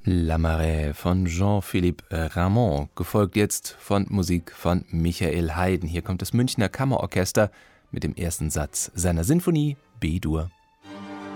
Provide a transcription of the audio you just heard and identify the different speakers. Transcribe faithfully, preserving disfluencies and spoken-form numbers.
Speaker 1: La Marée von Jean-Philippe Rameau, gefolgt jetzt von Musik von Michael Haydn. Hier kommt das Münchner Kammerorchester mit dem ersten Satz seiner Sinfonie B-Dur.